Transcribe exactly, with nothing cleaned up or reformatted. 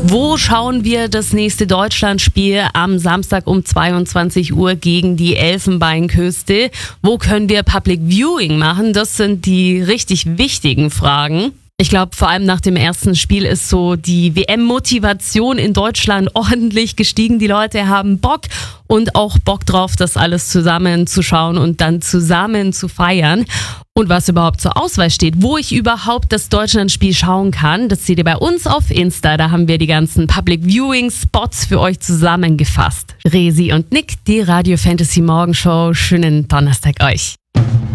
Wo schauen wir das nächste Deutschlandspiel am Samstag um zweiundzwanzig Uhr gegen die Elfenbeinküste? Wo können wir Public Viewing machen? Das sind die richtig wichtigen Fragen. Ich glaube, vor allem nach dem ersten Spiel ist so die W M-Motivation in Deutschland ordentlich gestiegen. Die Leute haben Bock und auch Bock drauf, das alles zusammen zu schauen und dann zusammen zu feiern. Und was überhaupt zur Auswahl steht, wo ich überhaupt das Deutschlandspiel schauen kann, das seht ihr bei uns auf Insta. Da haben wir die ganzen Public Viewing Spots für euch zusammengefasst. Resi und Nick, die Radio Fantasy Morgenshow. Schönen Donnerstag euch.